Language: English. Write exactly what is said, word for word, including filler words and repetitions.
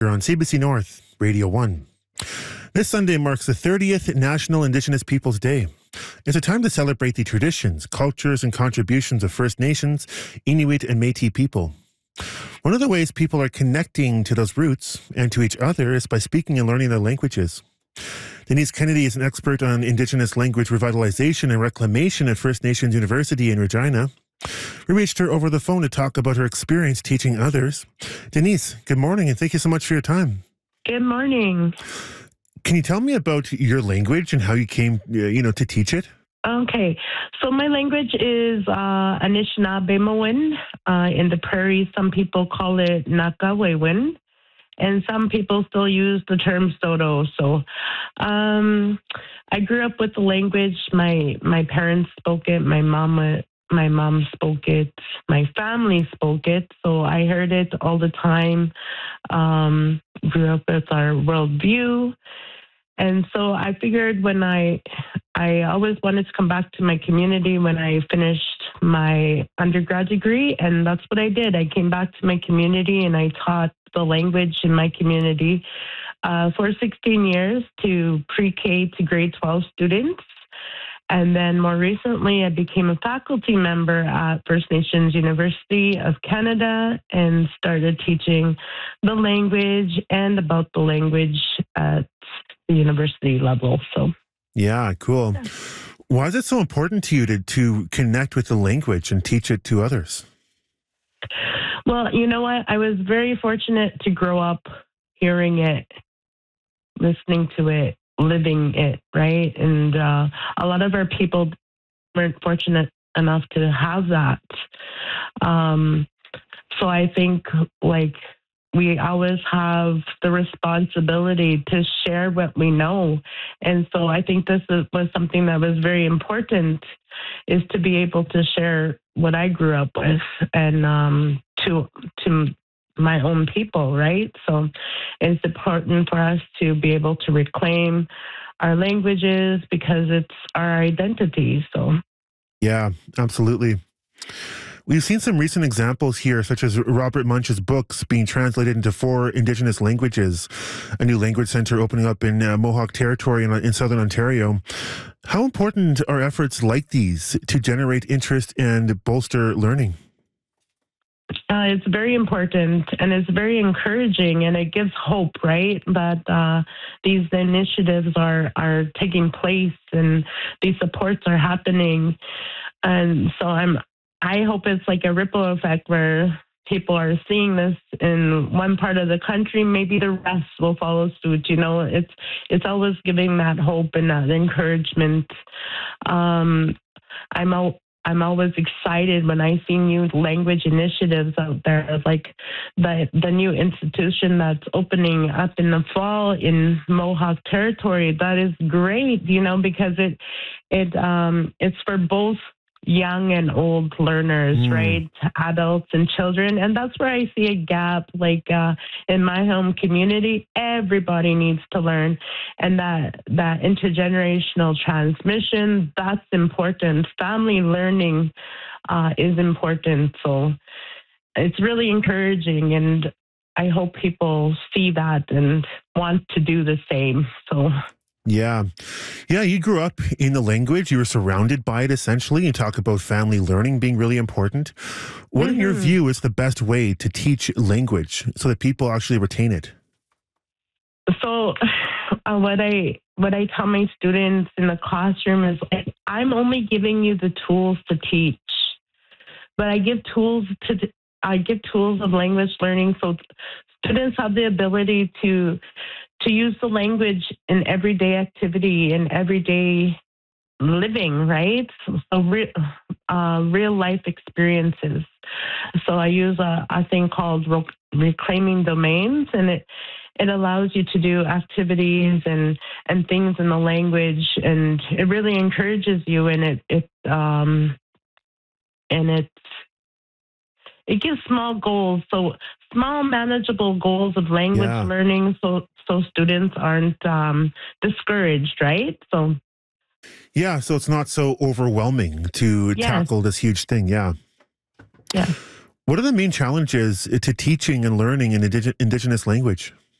You're on C B C North, Radio one. This Sunday marks the thirtieth National Indigenous Peoples Day. It's a time to celebrate the traditions, cultures, and contributions of First Nations, Inuit, and Métis people. One of the ways people are connecting to those roots and to each other is by speaking and learning their languages. Denise Kennedy is an expert on Indigenous language revitalization and reclamation at First Nations University in Regina. We reached her over the phone to talk about her experience teaching others. Denise, good morning, and thank you so much for your time. Good morning. Can you tell me about your language and how you came, uh, you know, to teach it? Okay, so my language is uh, Anishinaabe-Mowin. Uh, in the prairies, some people call it Nakawewin, and some people still use the term Soto. So um, I grew up with the language. My my parents spoke it. My mama, my mom spoke it. My family spoke it. So I heard it all the time. Um, grew up with our worldview. And so I figured when I, I always wanted to come back to my community when I finished my undergrad degree, and that's what I did. I came back to my community and I taught the language in my community uh, for sixteen years to pre-K to grade twelve students. And then more recently, I became a faculty member at First Nations University of Canada and started teaching the language and about the language at the university level. So, yeah, cool. Yeah. Why is it so important to you to, to connect with the language and teach it to others? Well, you know what? I was very fortunate to grow up hearing it, listening to it, living it, right? And uh, a lot of our people weren't fortunate enough to have that. Um, so I think, like, we always have the responsibility to share what we know. And so I think this is, was something that was very important, is to be able to share what I grew up with and um, to to my own people, right? So it's important for us to be able to reclaim our languages because it's our identity. So, yeah, absolutely. We've seen some recent examples here, such as Robert Munch's books being translated into four Indigenous languages, a new language center opening up in uh, Mohawk Territory in, in southern Ontario. How important are efforts like these to generate interest and bolster learning? Uh, it's very important and it's very encouraging, and it gives hope, right? That uh, these initiatives are, are taking place and these supports are happening. And so I'm I hope it's like a ripple effect where people are seeing this in one part of the country, maybe the rest will follow suit. You know, it's it's always giving that hope and that encouragement. Um, I'm al- I'm always excited when I see new language initiatives out there, like the the new institution that's opening up in the fall in Mohawk Territory. That is great, you know, because it it um, it's for both young and old learners, mm. right? Adults and children. And that's where I see a gap. Like uh, in my home community, everybody needs to learn. And that, that intergenerational transmission, that's important. Family learning uh, is important. So it's really encouraging. And I hope people see that and want to do the same. So Yeah. Yeah, you grew up in the language. You were surrounded by it, essentially. You talk about family learning being really important. What, mm-hmm. in your view, is the best way to teach language so that people actually retain it? So uh, what I what I tell my students in the classroom is, like, I'm only giving you the tools to teach, but I give tools to I give tools of language learning so students have the ability to to use the language in everyday activity, in everyday living, right? So, so re- uh, real life experiences. So I use a, a thing called Re- Reclaiming Domains, and it it allows you to do activities and, and things in the language, and it really encourages you, and it it um and it it gives small goals, so small manageable goals of language yeah. learning, so so students aren't um, discouraged, right? So yeah, so it's not so overwhelming to yes. tackle this huge thing. Yeah. Yeah. What are the main challenges to teaching and learning in indig- Indigenous language?